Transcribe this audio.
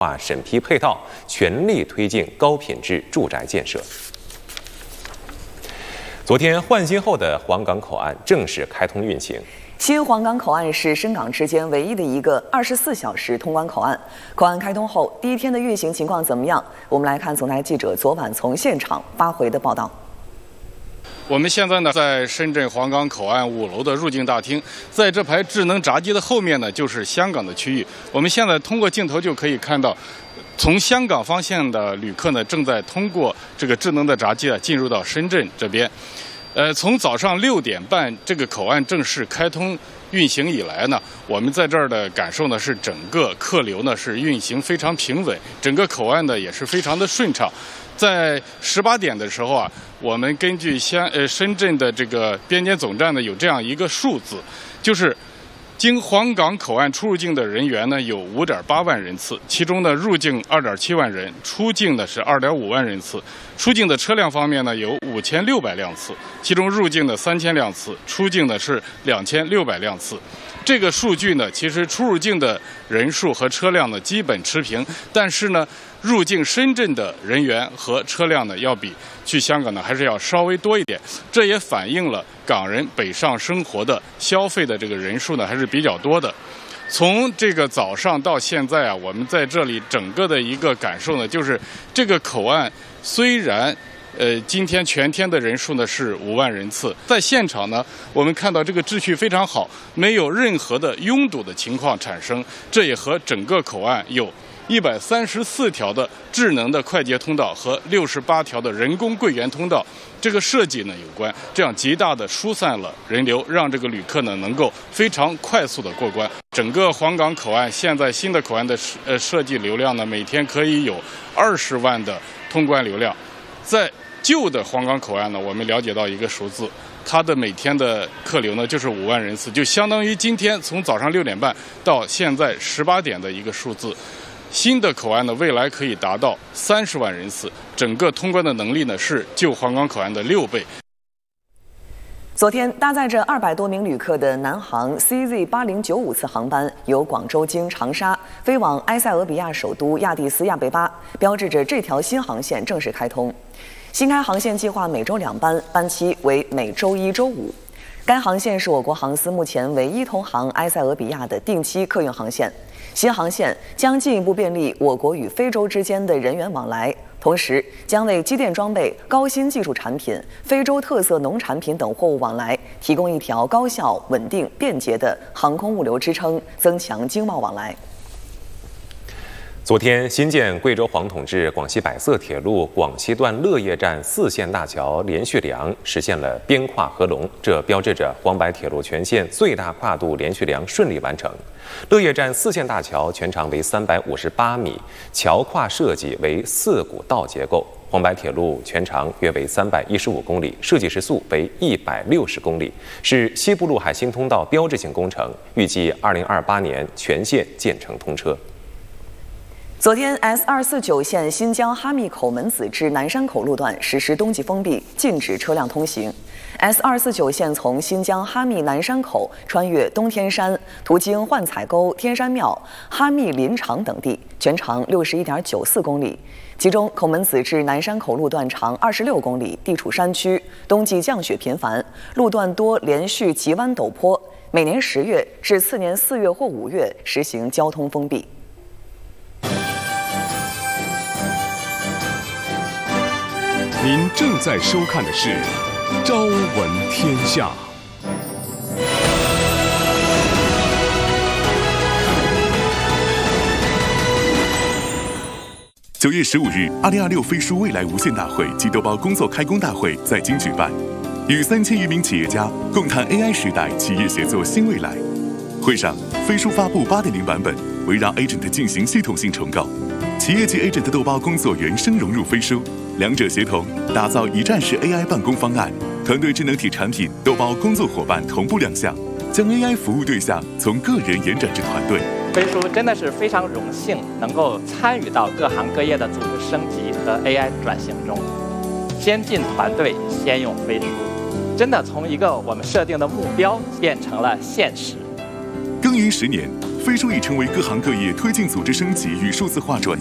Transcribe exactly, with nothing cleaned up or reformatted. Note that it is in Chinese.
化审批配套，全力推进高品质住宅建设。昨天换新后的黄岗口岸正式开通运行。 新黄岗口岸是深港之间唯一的一个二十四小时通关口岸。口岸开通后第一天的运行情况怎么样？我们来看总台记者昨晚从现场发回的报道。 我们现在呢，在深圳黄岗口岸五楼的入境大厅，在这排智能闸机的后面呢，就是香港的区域。我们现在通过镜头就可以看到，从香港方向的旅客呢，正在通过这个智能的闸机啊，进入到深圳这边。呃，从早上六点半这个口岸正式开通运行以来呢，我们在这儿的感受呢是整个客流呢是运行非常平稳，整个口岸呢也是非常的顺畅。在十八点的时候啊，我们根据香呃深圳的这个边检总站呢有这样一个数字，就是经黄岗口岸出入境的人员呢有五点八万人次，其中呢入境二点七万人，出境呢是二点五万人次。出境的车辆方面呢有五千六百辆次，其中入境的三千辆次，出境的是两千六百辆次。这个数据呢，其实出入境的人数和车辆呢基本持平，但是呢，入境深圳的人员和车辆呢要比去香港呢还是要稍微多一点。这也反映了港人北上生活的消费的这个人数呢还是比较多的。从这个早上到现在啊，我们在这里整个的一个感受呢，就是这个口岸虽然呃，今天全天的人数呢是五万人次，在现场呢，我们看到这个秩序非常好，没有任何的拥堵的情况产生。这也和整个口岸有一百三十四条的智能的快捷通道和六十八条的人工柜员通道这个设计呢有关，这样极大的疏散了人流，让这个旅客呢能够非常快速的过关。整个黄岗口岸现在新的口岸的呃设计流量呢，每天可以有二十万的通关流量。在旧的黄岗口岸呢，我们了解到一个数字，它的每天的客流呢就是五万人次，就相当于今天从早上六点半到现在十八点的一个数字。新的口岸呢，未来可以达到三十万人次，整个通关的能力呢是旧黄岗口岸的六倍。 昨天，搭载着二百多名旅客的南航 C Z 八零九五次航班由广州经长沙飞往埃塞俄比亚首都亚的斯亚贝巴，标志着这条新航线正式开通。新开航线计划每周两班，班期为每周一、周五。该航线是我国航司目前唯一通航埃塞俄比亚的定期客运航线。新航线将进一步便利我国与非洲之间的人员往来，同时将为机电装备、高新技术产品、非洲特色农产品等货物往来提供一条高效、稳定、便捷的航空物流支撑，增强经贸往来。 昨天，新建贵州黄统至广西百色铁路广西段乐业站四线大桥连续梁实现了边跨合龙，这标志着黄白铁路全线最大跨度连续梁顺利完成。乐业站四线大桥全长为三百五十八米，桥跨设计为四股道结构。黄白铁路全长约为三百一十五公里，设计时速为一百六十公里，是西部陆海新通道标志性工程，预计二零二八年全线建成通车。 昨天 ，S 二四九线新疆哈密口门子至南山口路段实施冬季封闭，禁止车辆通行。S 二四九线从新疆哈密南山口穿越东天山，途经幻彩沟、天山庙、哈密林场等地，全长六十一点九四公里。其中，口门子至南山口路段长二十六公里，地处山区，冬季降雪频繁，路段多连续急弯陡坡。每年十月至次年四月或五月实行交通封闭。 您正在收看的是《朝闻天下》。 九月十五日，二零二六飞书未来无限大会及豆包工作开工大会在京举办，与三千余名企业家共谈 A I 时代企业协作新未来。会上，飞书发布 八点零 版本，围绕 Agent 进行系统性重构，企业级 Agent 豆包工作原生融入飞书。两者协同，打造一站式 A I 办公方案，团队智能体产品豆包工作伙伴同步亮相，将 A I 服务对象从个人延展至团队。 飞书真的是非常荣幸能够参与到各行各业的组织升级和 A I 转型中。先进团队先用飞书，真的从一个我们设定的目标变成了现实。 耕耘十年， 飞书已成为各行各业推进组织升级与数字化转